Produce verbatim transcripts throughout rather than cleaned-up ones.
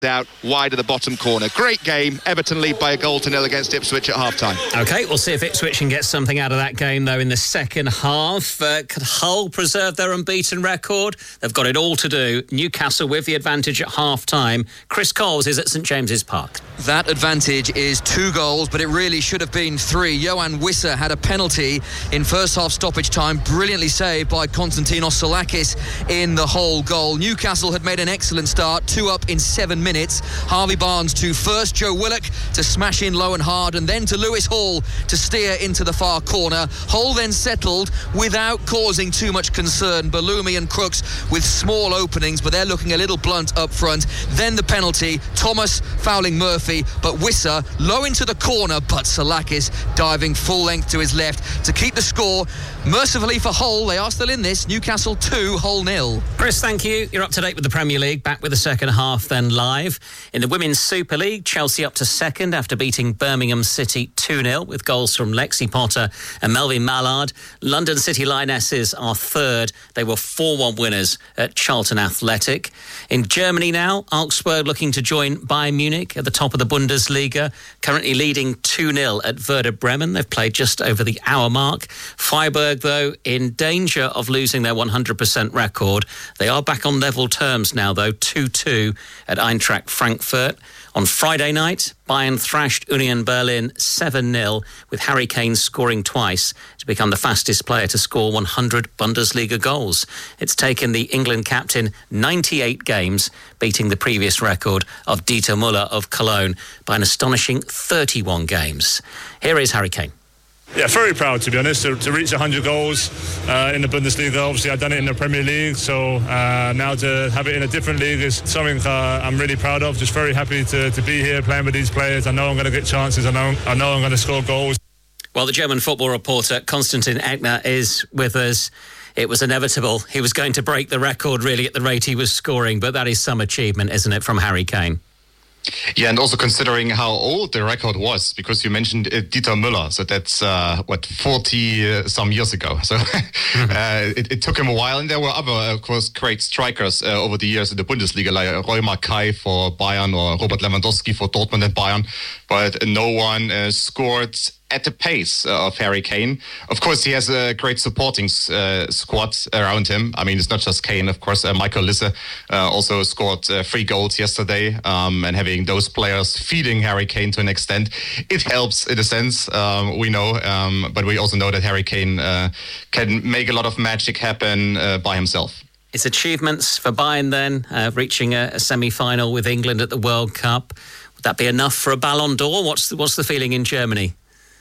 out wide of the bottom corner. Great game. Everton lead by a goal to nil against Ipswich at half-time. OK, we'll see if Ipswich can get something out of that game, though, in the second half. Uh, could Hull preserve their unbeaten record? They've got it all to do. Newcastle with the advantage at half-time. Chris Coles is at St James's Park. That advantage is two goals, but it really should have been three. Johan Wissa had a penalty in first half stoppage time, brilliantly saved by Konstantinos Salakis in the whole goal. Newcastle had made an excellent start, two up in seven minutes. Harvey Barnes to first, Joe Willock to smash in low and hard, and then to Lewis Hall to steer into the far corner. Hull then settled without causing too much concern. Balumi and Crooks with small openings, but they're looking a little blunt up front. Then the penalty, Thomas fouling Murphy, but Wissa low into the corner, but Salakis diving full length to his left to keep the score. Mercifully for Hull, they are still in this. Newcastle two, Hull nil. Chris, thank you. You're up to date with the Premier League. Back with the second half then live. In the Women's Super League, Chelsea up to second after beating Birmingham City two nil with goals from Lexi Potter and Melvin Mallard. London City Lionesses are third. They were four one winners at Charlton Athletic. In Germany now, Augsburg looking to join Bayern Munich at the top of the Bundesliga, currently leading two nil at Werder Bremen. They've played just over the hour mark. Freiburg, though, in danger of losing their one hundred percent record. They are back on level terms now, though, two two at Eintracht Frankfurt. On Friday night, Bayern thrashed Union Berlin seven nil, with Harry Kane scoring twice to become the fastest player to score one hundred Bundesliga goals. It's taken the England captain ninety-eight games, beating the previous record of Dieter Müller of Cologne by an astonishing thirty-one games. Here is Harry Kane. Yeah, very proud, to be honest, to, to reach one hundred goals uh, in the Bundesliga. Obviously, I've done it in the Premier League, so uh, now to have it in a different league is something uh, I'm really proud of. Just very happy to, to be here playing with these players. I know I'm going to get chances. I know, I know I'm going to score goals. Well, the German football reporter Konstantin Eckner is with us. It was inevitable. He was going to break the record, really, at the rate he was scoring, but that is some achievement, isn't it, from Harry Kane? Yeah, and also considering how old the record was, because you mentioned uh, Dieter Müller, so that's, uh, what, forty uh, some years ago. So mm-hmm. uh, it, it took him a while, and there were other, of course, great strikers uh, over the years in the Bundesliga, like Roy Mackay for Bayern or Robert Lewandowski for Dortmund and Bayern, but no one uh, scored at the pace uh, of Harry Kane. Of course, he has a great supporting uh, squad around him. I mean, it's not just Kane, of course. Uh, Michael Lisse uh, also scored uh, three goals yesterday, um, and having those players feeding Harry Kane to an extent, it helps in a sense, um, we know. Um, but we also know that Harry Kane uh, can make a lot of magic happen uh, by himself. It's achievements for Bayern then, uh, reaching a, a semi-final with England at the World Cup. Would that be enough for a Ballon d'Or? What's the, what's the feeling in Germany?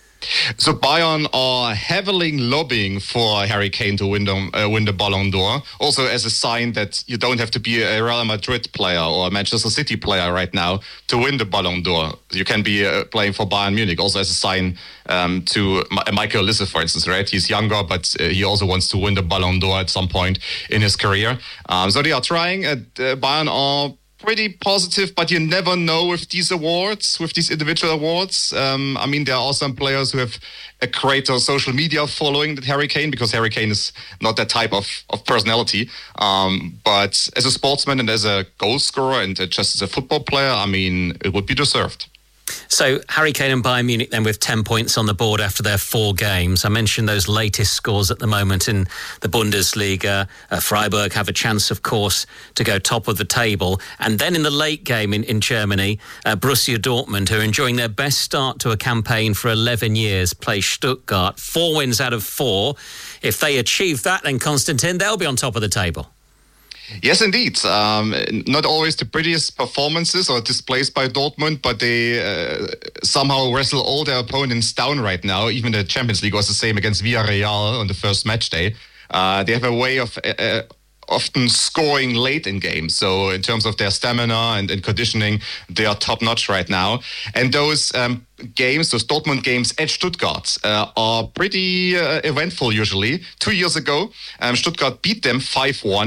So Bayern are heavily lobbying for Harry Kane to win the, uh, win the Ballon d'Or, also as a sign that you don't have to be a Real Madrid player or a Manchester City player right now to win the Ballon d'Or. You can be uh, playing for Bayern Munich, also as a sign um, to Ma- Michael Lisse, for instance, right? He's younger, but uh, he also wants to win the Ballon d'Or at some point in his career. Um, so they are trying. Uh, Bayern are pretty positive, but you never know with these awards, with these individual awards. Um, I mean, there are some players who have a greater social media following than Harry Kane, because Harry Kane is not that type of, of personality. Um, but as a sportsman and as a goal scorer and just as a football player, I mean, it would be deserved. So Harry Kane and Bayern Munich then with ten points on the board after their four games. I mentioned those latest scores at the moment in the Bundesliga. Uh, Freiburg have a chance, of course, to go top of the table. And then in the late game in, in Germany, uh, Borussia Dortmund, who are enjoying their best start to a campaign for eleven years, play Stuttgart. Four wins out of four. If they achieve that, then, Konstantin, they'll be on top of the table. Yes, indeed. Um, not always the prettiest performances or displays by Dortmund, but they uh, somehow wrestle all their opponents down right now. Even the Champions League was the same against Villarreal on the first match day. Uh, they have a way of uh, often scoring late in games. So in terms of their stamina and, and conditioning, they are top-notch right now. And those um, games, those Dortmund games at Stuttgart uh, are pretty uh, eventful usually. Two years ago, um, Stuttgart beat them five one.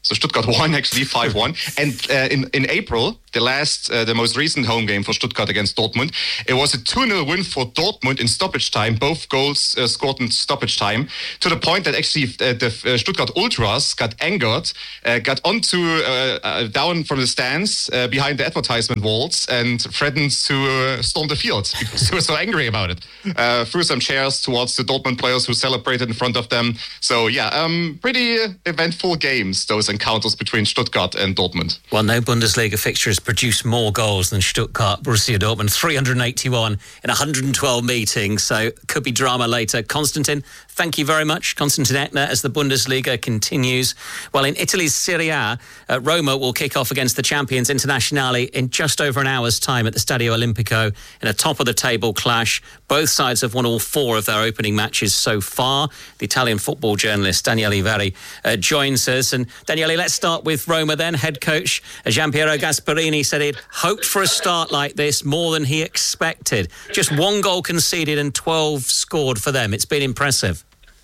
So Stuttgart won actually five one. And uh, in, in April, the last, uh, the most recent home game for Stuttgart against Dortmund, it was a two nil win for Dortmund in stoppage time. Both goals uh, scored in stoppage time, to the point that actually uh, the uh, Stuttgart Ultras got angered, uh, got onto, uh, uh, down from the stands uh, behind the advertisement walls and threatened to uh, storm the field because they were so angry about it. Uh, threw some chairs towards the Dortmund players who celebrated in front of them. So yeah, um, pretty uh, eventful games, those encounters between Stuttgart and Dortmund. Well, no Bundesliga fixture has produced more goals than Stuttgart Borussia Dortmund, three hundred eighty-one in one hundred twelve meetings, so could be drama later. Konstantin, thank you very much. Konstantin Eckner, as the Bundesliga continues. Well, in Italy's Serie A, uh, Roma will kick off against the champions Internazionale in just over an hour's time at the Stadio Olimpico in a top-of-the-table clash. Both sides have won all four of their opening matches so far. The Italian football journalist Daniele Verri uh, joins us. And Daniele, let's start with Roma then. Head coach uh, Gianpiero Gasperini said he'd hoped for a start like this more than he expected. Just one goal conceded and twelve scored for them. It's been impressive.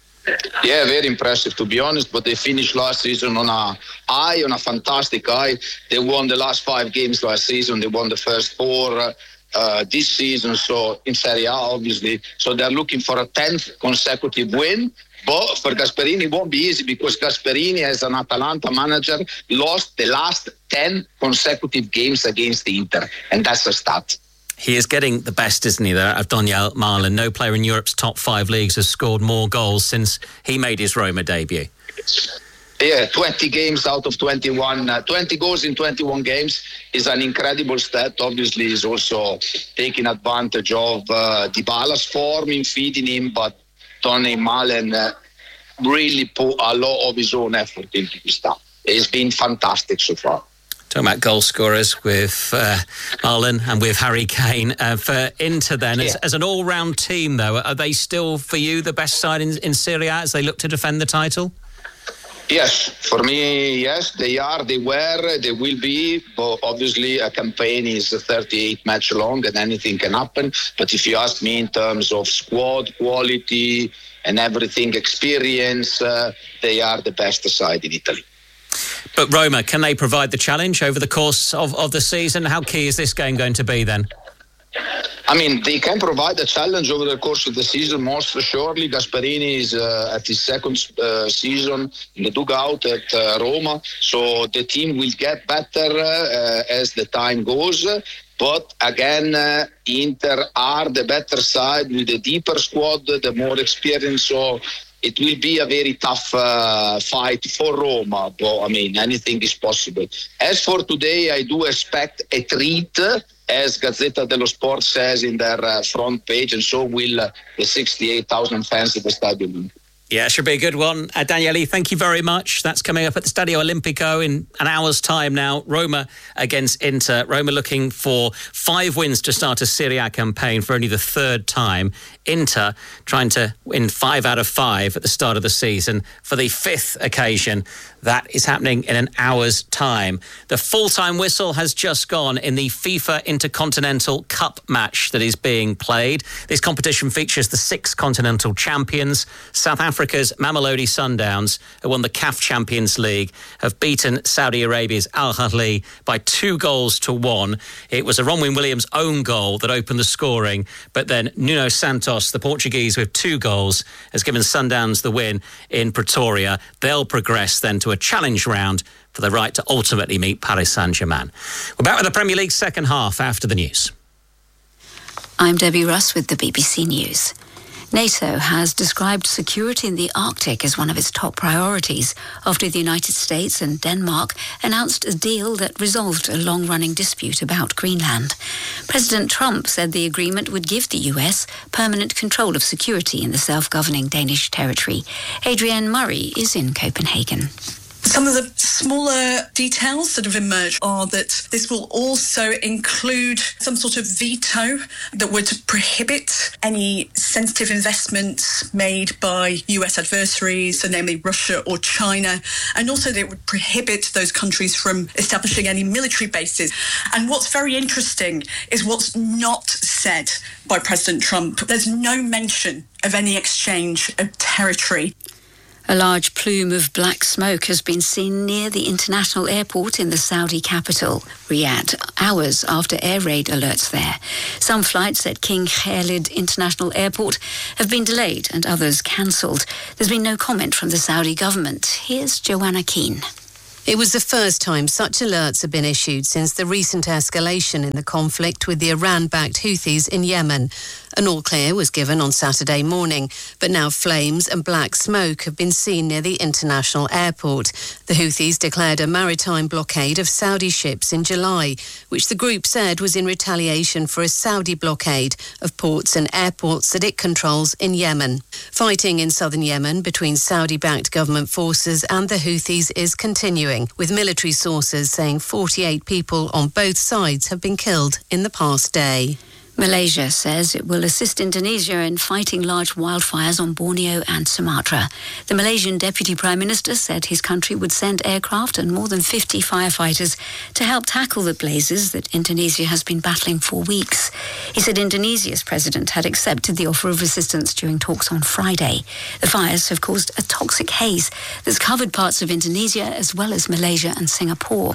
Yeah, very impressive, to be honest. But they finished last season on a high, on a fantastic high. They won the last five games last season. They won the first four uh, uh, this season. So in Serie A, obviously. So they're looking for a tenth consecutive win. But for Gasperini, it won't be easy because Gasperini, as an Atalanta manager, lost the last ten consecutive games against the Inter. And that's a stat. He is getting the best, isn't he, there, of Donyell Malen. No player in Europe's top five leagues has scored more goals since he made his Roma debut. Yeah, twenty games out of twenty-one. Uh, twenty goals in twenty-one games is an incredible stat. Obviously, he's also taking advantage of uh, Dybala's form in feeding him, but Donyell Malen uh, really put a lot of his own effort into his stuff. It's been fantastic so far. Talking about goal scorers with uh, Malen and with Harry Kane. Uh, for Inter then, yeah. as, as an all-round team though, are they still for you the best side in, in Serie A as they look to defend the title? Yes, for me, yes, they are, they were, they will be. But obviously, a campaign is thirty-eight match long and anything can happen. But if you ask me in terms of squad quality and everything, experience, uh, they are the best side in Italy. But Roma, can they provide the challenge over the course of, of the season? How key is this game going to be then? I mean, they can provide a challenge over the course of the season, most surely. Gasperini is uh, at his second uh, season in the dugout at uh, Roma, so the team will get better uh, as the time goes. But again, uh, Inter are the better side with the deeper squad, the more experience, so it will be a very tough uh, fight for Roma, but I mean, anything is possible. As for today, I do expect a treat, as Gazzetta dello Sport says in their uh, front page, and so will uh, the sixty-eight thousand fans at the stadium. Yeah, should be a good one. Uh, Daniele, thank you very much. That's coming up at the Stadio Olimpico in an hour's time now. Roma against Inter. Roma looking for five wins to start a Serie A campaign for only the third time. Inter trying to win five out of five at the start of the season for the fifth occasion. That is happening in an hour's time. The full-time whistle has just gone in the FIFA Intercontinental Cup match that is being played. This competition features the six continental champions. South Africa's Mamelodi Sundowns, who won the C A F Champions League, have beaten Saudi Arabia's Al Ahly by two goals to one. It was a Ronwen Williams own goal that opened the scoring, but then Nuno Santos, the Portuguese with two goals, has given Sundowns the win in Pretoria. They'll progress then to a challenge round for the right to ultimately meet Paris Saint-Germain. We're back with the Premier League second half after the news. I'm Debbie Russ with the B B C News. NATO has described security in the Arctic as one of its top priorities after the United States and Denmark announced a deal that resolved a long-running dispute about Greenland. President Trump said the agreement would give the U S permanent control of security in the self-governing Danish territory. Adrienne Murray is in Copenhagen. Some of the smaller details that have emerged are that this will also include some sort of veto that would prohibit any sensitive investments made by U S adversaries, so namely Russia or China, and also that it would prohibit those countries from establishing any military bases. And what's very interesting is what's not said by President Trump. There's no mention of any exchange of territory. A large plume of black smoke has been seen near the international airport in the Saudi capital, Riyadh, hours after air raid alerts there. Some flights at King Khalid International Airport have been delayed and others cancelled. There's been no comment from the Saudi government. Here's Joanna Keane. It was the first time such alerts have been issued since the recent escalation in the conflict with the Iran-backed Houthis in Yemen. An all-clear was given on Saturday morning, but now flames and black smoke have been seen near the international airport. The Houthis declared a maritime blockade of Saudi ships in July, which the group said was in retaliation for a Saudi blockade of ports and airports that it controls in Yemen. Fighting in southern Yemen between Saudi-backed government forces and the Houthis is continuing, with military sources saying forty-eight people on both sides have been killed in the past day. Malaysia says it will assist Indonesia in fighting large wildfires on Borneo and Sumatra. The Malaysian Deputy Prime Minister said his country would send aircraft and more than fifty firefighters to help tackle the blazes that Indonesia has been battling for weeks. He said Indonesia's president had accepted the offer of assistance during talks on Friday. The fires have caused a toxic haze that's covered parts of Indonesia as well as Malaysia and Singapore.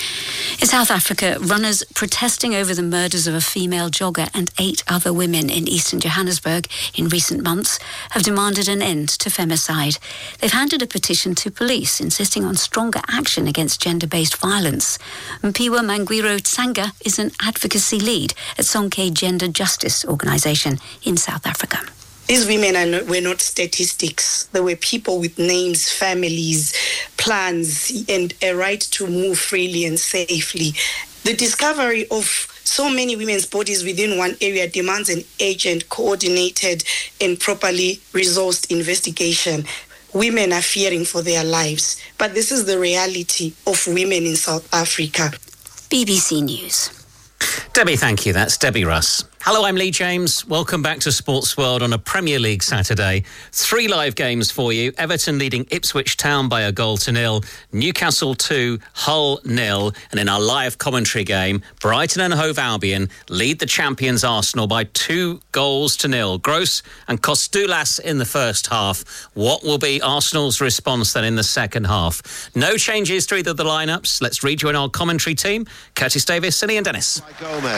In South Africa, runners protesting over the murders of a female jogger and eight other women in eastern Johannesburg in recent months have demanded an end to femicide. They've handed a petition to police insisting on stronger action against gender-based violence. Mpiwa Mangwiro Tsanga is an advocacy lead at Sonke Gender Justice Organisation in South Africa. These women are not, were not statistics. They were people with names, families, plans, and a right to move freely and safely. The discovery of so many women's bodies within one area demands an urgent, coordinated, and properly resourced investigation. Women are fearing for their lives, but this is the reality of women in South Africa. B B C News. Debbie, thank you. That's Debbie Russ. Hello, I'm Lee James. Welcome back to Sports World on a Premier League Saturday. Three live games for you. Everton leading Ipswich Town by a goal to nil. Newcastle two, Hull nil. And in our live commentary game, Brighton and Hove Albion lead the champions Arsenal by two goals to nil. Gross and Kostoulas in the first half. What will be Arsenal's response then in the second half? No changes to either of the lineups. Let's rejoin our commentary team. Curtis Davis, Silly and Dennis. Gomez,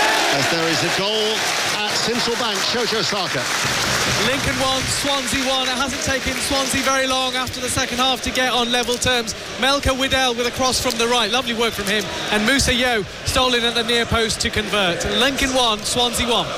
as there is a goal at Central Bank. Shoujo Saka. Lincoln one, Swansea one. It hasn't taken Swansea very long after the second half to get on level terms. Melka Widdell with a cross from the right. Lovely work from him. And Musa Yo stole in at the near post to convert. Lincoln one, Swansea one.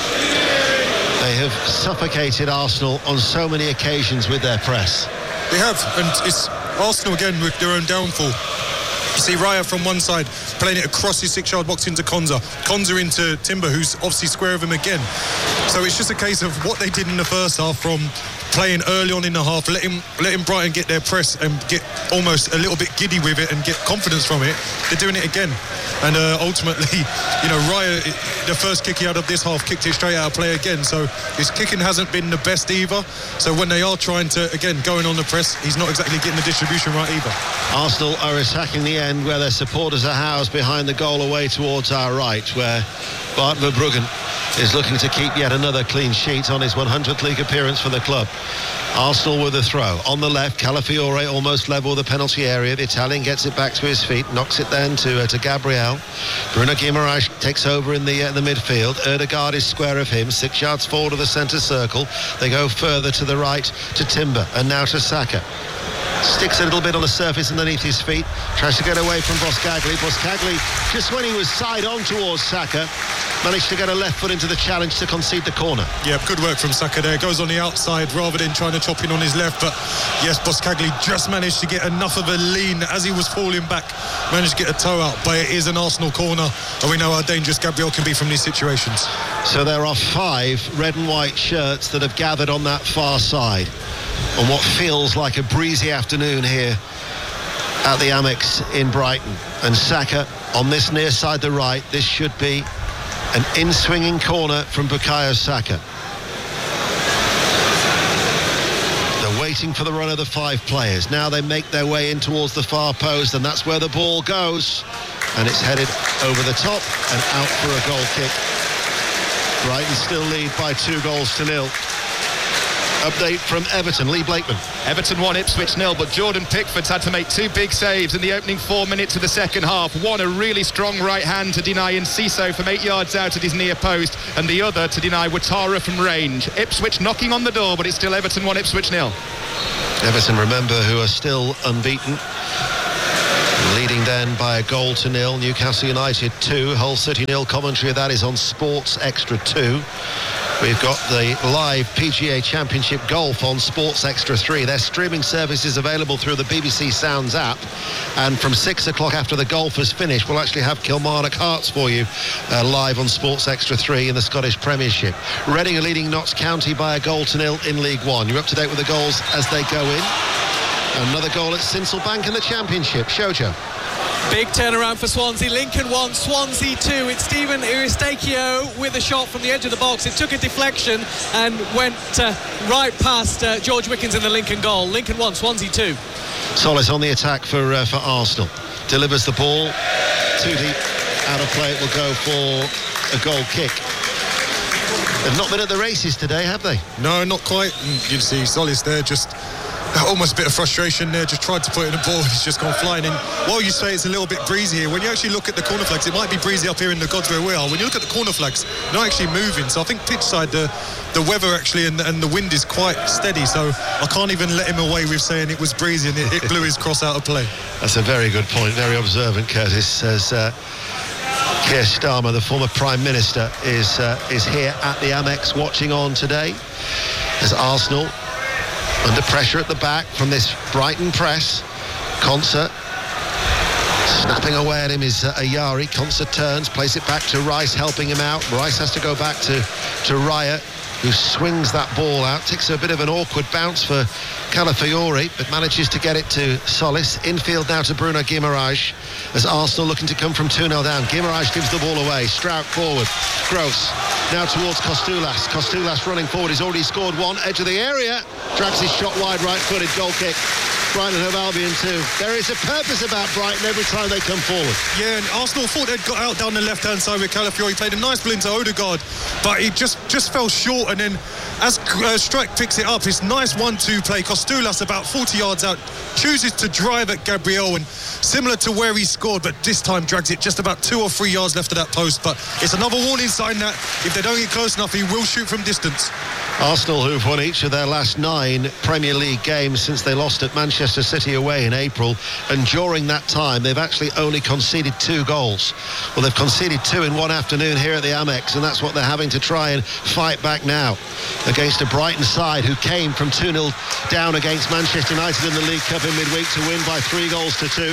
They have suffocated Arsenal on so many occasions with their press. They have, and it's Arsenal again with their own downfall. You see Raya from one side playing it across his six-yard box into Konza. Konza into Timber, who's obviously square of him again. So it's just a case of what they did in the first half from playing early on in the half, letting, letting Brighton get their press and get almost a little bit giddy with it and get confidence from it. They're doing it again. And uh, ultimately, you know, Raya, the first kick he had of this half, kicked it straight out of play again. So his kicking hasn't been the best either. So when they are trying to, again, going on the press, he's not exactly getting the distribution right either. Arsenal are attacking the end where their supporters are housed behind the goal away towards our right, where Bart Verbruggen is looking to keep yet another clean sheet on his one hundredth league appearance for the club. Arsenal with a throw. On the left, Calafiore almost level with the penalty area. The Italian gets it back to his feet, knocks it then to uh, to Gabriel. Bruno Guimaraes takes over in the uh, the midfield. Erdegaard is square of him, six yards forward of the centre circle. They go further to the right to Timber and now to Saka. Sticks a little bit on the surface underneath his feet, tries to get away from Boskagli. Boskagli, just when he was side on towards Saka, managed to get a left foot into the challenge to concede the corner. Yeah, good work from Saka there. Goes on the outside rather than trying to chop in on his left. But yes, Boskagli just managed to get enough of a lean as he was falling back. Managed to get a toe out, but it is an Arsenal corner, and we know how dangerous Gabriel can be from these situations. So there are five red and white shirts that have gathered on that far side on what feels like a breezy afternoon here at the Amex in Brighton. And Saka on this near side the right. This should be an in-swinging corner from Bukayo Saka. They're waiting for the run of the five players. Now they make their way in towards the far post, and that's where the ball goes. And it's headed over the top and out for a goal kick. Brighton still lead by two goals to nil. Update from Everton, Lee Blakeman. Everton won, Ipswich nil, but Jordan Pickford's had to make two big saves in the opening four minutes of the second half. One, a really strong right hand to deny Enciso from eight yards out at his near post, and the other to deny Ouattara from range. Ipswich knocking on the door, but it's still Everton one, Ipswich nil. Everton, remember, who are still unbeaten, leading then by a goal to nil. Newcastle United two, Hull City nil. Commentary of that is on Sports Extra two. We've got the live P G A Championship Golf on Sports Extra three. Their streaming service is available through the B B C Sounds app. And from six o'clock after the golf has finished, we'll actually have Kilmarnock Hearts for you uh, live on Sports Extra three in the Scottish Premiership. Reading are leading Notts County by a goal to nil in League One. You're up to date with the goals as they go in. Another goal at Sincil Bank in the Championship. Shojo. Big turnaround for Swansea. Lincoln one, Swansea two. It's Stephen Eustachio with a shot from the edge of the box. It took a deflection and went uh, right past uh, George Wickens in the Lincoln goal. Lincoln one, Swansea two. Solis on the attack for uh, for Arsenal. Delivers the ball. Too deep. Out of play. It will go for a goal kick. They've not been at the races today, have they? No, not quite. You see Solis there just... almost a bit of frustration there, just tried to put in a ball, it's just gone flying in. While you say it's a little bit breezy here, when you actually look at the corner flags, it might be breezy up here in the gods where we are. When you look at the corner flags, they're not actually moving. So I think pitch side, the, the weather actually and, and the wind is quite steady. So I can't even let him away with saying it was breezy and it, it blew his cross out of play. That's a very good point, very observant, Curtis. Says uh, Keir Starmer, the former Prime Minister, is, uh, is here at the Amex watching on today as Arsenal under pressure at the back from this Brighton press. Concert snapping away at him is uh, Ayari. Concert turns, plays it back to Rice, helping him out. Rice has to go back to, to Raya, who swings that ball out. Takes a bit of an awkward bounce for Calafiori, but manages to get it to Solis. Infield now to Bruno Guimaraes as Arsenal looking to come from two nil down. Guimaraes gives the ball away. Strout forward. Gross now towards Kostulas. Kostulas running forward. He's already scored one. Edge of the area. Drags his shot wide, right-footed. Goal kick. Brighton and Hove Albion too. There is a purpose about Brighton every time they come forward. Yeah, and Arsenal thought they'd got out down the left-hand side with Calafiori. He played a nice ball into Odegaard, but he just, just fell short. And then as uh, Strike picks it up, it's nice one two play. Kostulas about forty yards out, chooses to drive at Gabriel, and similar to where he scored, but this time drags it just about two or three yards left of that post. But it's another warning sign that if they don't get close enough, he will shoot from distance. Arsenal, who've won each of their last nine Premier League games since they lost at Manchester City away in April, and during that time they've actually only conceded two goals. Well, they've conceded two in one afternoon here at the Amex, and that's what they're having to try and fight back now against a Brighton side who came from two nil down against Manchester United in the League Cup in midweek to win by three goals to two.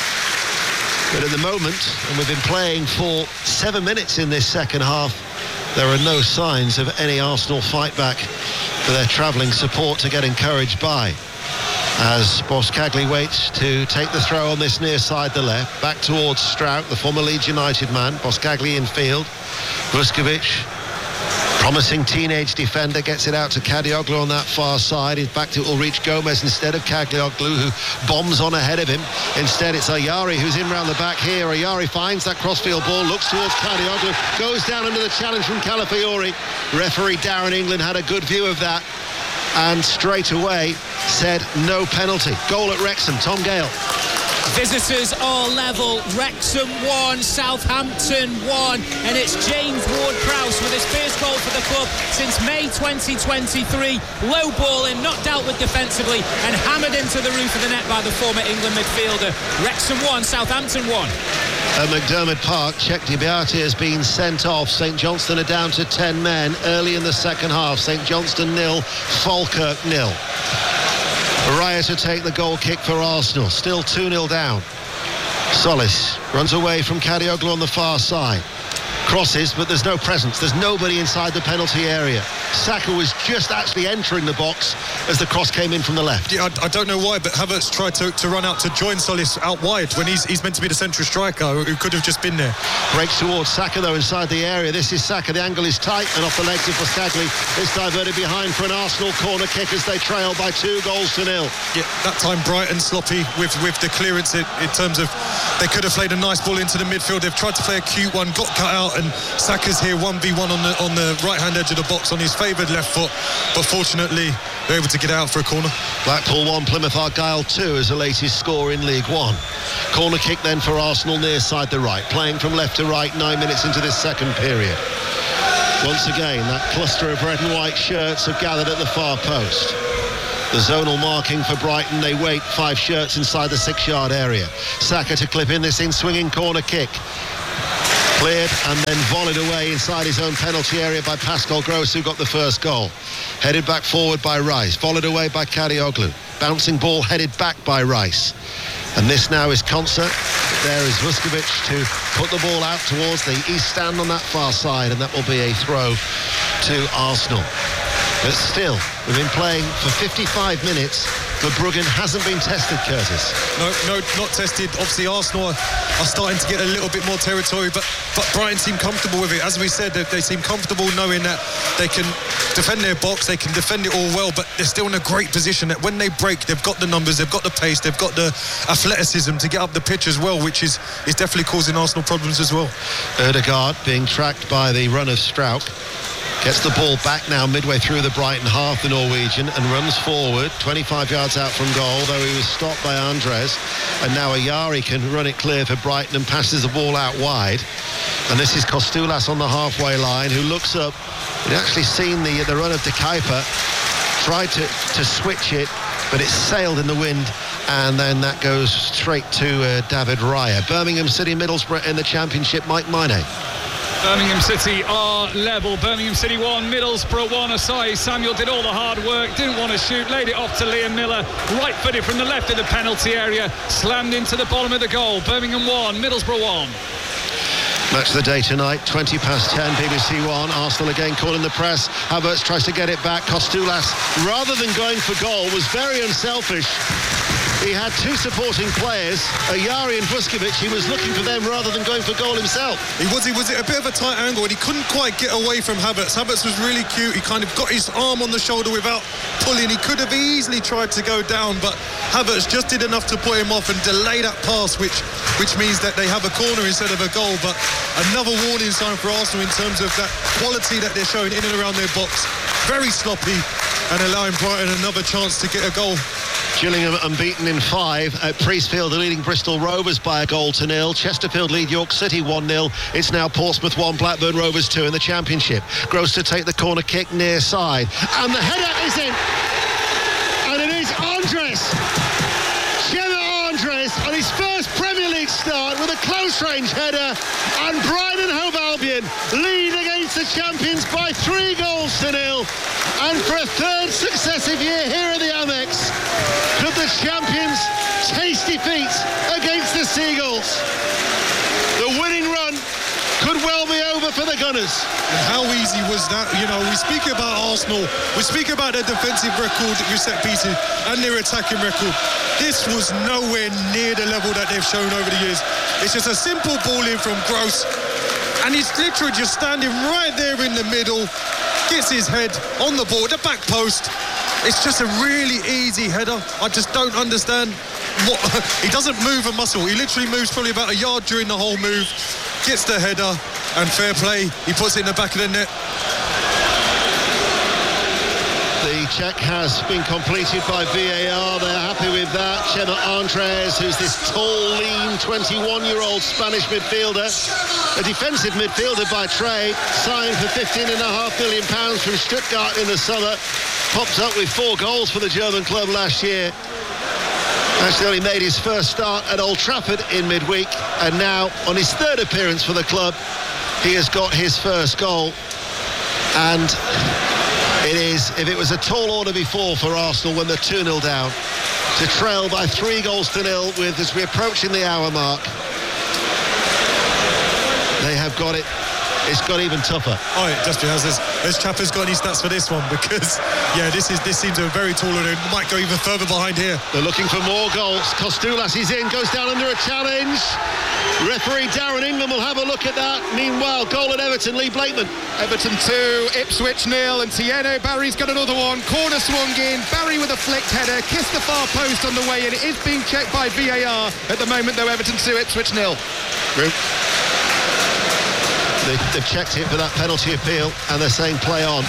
But at the moment, and we've been playing for seven minutes in this second half, there are no signs of any Arsenal fight back for their travelling support to get encouraged by. As Boskagli waits to take the throw on this near side, the left, back towards Strout, the former Leeds United man. Boskagli in field. Vuskovic, promising teenage defender, gets it out to Kadioglu on that far side. In fact, it will reach Gomez instead of Kadioglu, who bombs on ahead of him. Instead, it's Ayari who's in round the back here. Ayari finds that crossfield ball, looks towards Kadioglu, goes down under the challenge from Calafiori. Referee Darren England had a good view of that and straight away said no penalty. Goal at Wrexham, Tom Gale. Visitors are level. Wrexham one, Southampton one, and it's James Ward-Prowse with his first goal for the club since May twenty twenty-three. Low ball in, not dealt with defensively, and hammered into the roof of the net by the former England midfielder. Wrexham one, Southampton one. At McDermott Park, Czech Dibiati has been sent off. St Johnstone are down to ten men early in the second half. St Johnstone nil, Falkirk nil. Raya to take the goal kick for Arsenal. Still two nil down. Solis runs away from Kadioglu on the far side. Crosses, but there's no presence. There's nobody inside the penalty area. Saka was just actually entering the box as the cross came in from the left. Yeah, I, I don't know why, but Havertz tried to, to run out to join Solis out wide when he's he's meant to be the central striker who could have just been there. Breaks towards Saka though inside the area. This is Saka. The angle is tight and off the legs of Boskagli. It's diverted behind for an Arsenal corner kick as they trail by two goals to nil. Yeah, that time Brighton sloppy with, with the clearance in, in terms of they could have played a nice ball into the midfield. They've tried to play a cute one, got cut out out, and Saka's here one v one on the on the right hand edge of the box on his favoured left foot, but fortunately they're able to get out for a corner. Blackpool one, Plymouth Argyle two is the latest score in League One. Corner kick then for Arsenal near side the right, playing from left to right nine minutes into this second period. Once again, that cluster of red and white shirts have gathered at the far post. The zonal marking for Brighton, they wait five shirts inside the six-yard area. Saka to clip in this in-swinging corner kick. Cleared and then volleyed away inside his own penalty area by Pascal Gross, who got the first goal. Headed back forward by Rice, volleyed away by Kadioglu. Bouncing ball headed back by Rice. And this now is Konsa. There is Vuskovic to put the ball out towards the east stand on that far side, and that will be a throw to Arsenal. But still, we've been playing for fifty-five minutes. Verbruggen hasn't been tested, Curtis. No, no, not tested. Obviously, Arsenal are starting to get a little bit more territory, but, but Brighton seem comfortable with it. As we said, they, they seem comfortable knowing that they can defend their box, they can defend it all well, but they're still in a great position that when they break, they've got the numbers, they've got the pace, they've got the athleticism to get up the pitch as well, which is, is definitely causing Arsenal problems as well. Ødegaard being tracked by the run of Strauch. Gets the ball back now midway through the Brighton half, the Norwegian, and runs forward twenty-five yards out from goal, though he was stopped by Andres. And now Ayari can run it clear for Brighton and passes the ball out wide. And this is Kostoulas on the halfway line, who looks up. He'd actually seen the the run of De Kuyper, tried to, to switch it, but it sailed in the wind, and then that goes straight to uh, David Raya. Birmingham City, Middlesbrough in the Championship. Mike Minay. Birmingham City are level. Birmingham City one, Middlesbrough one. Asai Samuel did all the hard work, didn't want to shoot, laid it off to Liam Miller, right footed from the left of the penalty area, slammed into the bottom of the goal. Birmingham one, Middlesbrough one. Match of the day tonight, twenty past ten, B B C One. Arsenal again calling the press. Havertz tries to get it back. Kostoulas, rather than going for goal, was very unselfish. He had two supporting players, Ayari and Vuskovic. He was looking for them rather than going for goal himself. He was, he was at a bit of a tight angle, and he couldn't quite get away from Havertz. Havertz was really cute. He kind of got his arm on the shoulder without pulling. He could have easily tried to go down, but Havertz just did enough to put him off and delay that pass, which which means that they have a corner instead of a goal. But another warning sign for Arsenal in terms of that quality that they're showing in and around their box. Very sloppy, and allowing Brighton another chance to get a goal. Gillingham unbeaten in five. At Priestfield, they're leading Bristol Rovers by a goal to nil. Chesterfield lead York City one nil. It's now Portsmouth one, Blackburn Rovers two in the Championship. Gross to take the corner kick near side. And the header is in. And it is Andres. Gemma Andres on his first Premier League start with a close-range header. And Brighton and Hove Albion lead against the champions by three goals to nil. And for a third successive year here at the Amex, could the champions taste defeat against the Seagulls? The winning run could well be over for the Gunners. And how easy was that? You know, we speak about Arsenal, we speak about their defensive record with set pieces and their attacking record. This was nowhere near the level that they've shown over the years. It's just a simple ball in from Gross, and he's literally just standing right there in the middle, gets his head on the ball, the back post. It's just a really easy header. I just don't understand what he doesn't move a muscle. He literally moves probably about a yard during the whole move, gets the header, and fair play, he puts it in the back of the net. The check has been completed by V A R. They're happy with that. Chema Andres, who's this tall, lean, twenty-one-year-old Spanish midfielder, a defensive midfielder by trade, signed for fifteen and a half million pounds from Stuttgart in the summer. Popped up with four goals for the German club last year. Actually only made his first start at Old Trafford in midweek, and now on his third appearance for the club, he has got his first goal. And it is, if it was a tall order before for Arsenal when they're two nil down, to trail by three goals to nil with, as we're approaching the hour mark, they have got it. It's got even tougher. Oh, it just has this. This chap has got any stats for this one, because yeah, this is this seems a very tall order. It might go even further behind here. They're looking for more goals. Kostoulas is in, goes down under a challenge. Referee Darren Ingham will have a look at that. Meanwhile, goal at Everton, Lee Blakeman. Everton two, Ipswich nil, and Tieno Barry's got another one. Corner swung in, Barry with a flicked header, kissed the far post on the way in. It is being checked by V A R at the moment, though. Everton two, Ipswich nil. They, they've checked it for that penalty appeal, and they're saying play on.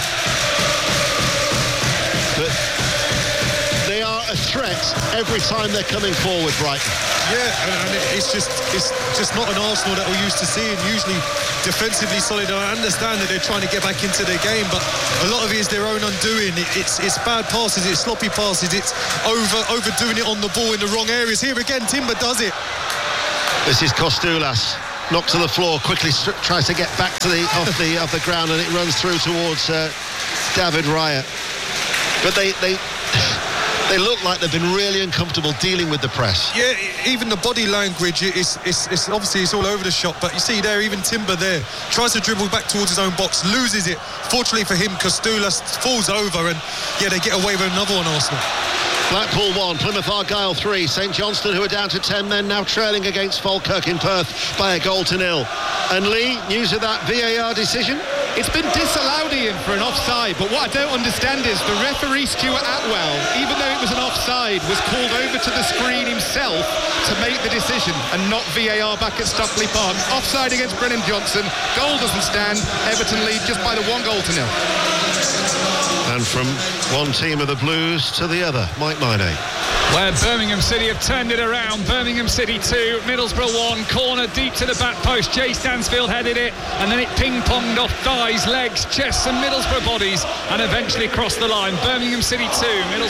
But they are a threat every time they're coming forward, Brighton. Yeah, and, and it's just it's just not an Arsenal that we're used to seeing. Usually defensively solid. I understand that they're trying to get back into their game, but a lot of it is their own undoing. It, it's it's bad passes, it's sloppy passes, it's over overdoing it on the ball in the wrong areas. Here again, Timber does it. This is Kostoulas. Knocked to the floor, quickly st- tries to get back to the off the off the ground, and it runs through towards uh, David Raya. But they they they look like they've been really uncomfortable dealing with the press. Yeah, even the body language is it's, it's obviously it's all over the shop. But you see there, even Timber there tries to dribble back towards his own box, loses it. Fortunately for him, Kostoulas falls over, and yeah, they get away with another one. Arsenal. Blackpool one, Plymouth Argyle three. St Johnstone, who are down to ten men, now trailing against Falkirk in Perth by a goal to nil. And Lee, news of that V A R decision? It's been disallowed, Ian, for an offside, but what I don't understand is the referee Stuart Atwell, even though it was an offside, was called over to the screen himself to make the decision and not V A R back at Stockley Park. Offside against Brennan Johnson, goal doesn't stand, Everton lead just by the one goal to nil. And from one team of the Blues to the other, Mike Minay. Where Birmingham City have turned it around. Birmingham City two, Middlesbrough one, corner deep to the back post. Jay Stansfield headed it, and then it ping-ponged off thighs, legs, chests and Middlesbrough bodies, and eventually crossed the line. Birmingham City two, Middlesbrough